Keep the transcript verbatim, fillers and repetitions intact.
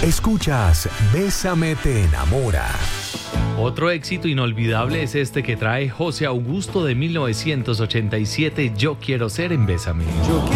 Escuchas Bésame te enamora. Otro éxito inolvidable es este que trae José Augusto de mil novecientos ochenta y siete, Yo quiero ser en Bésame. Yo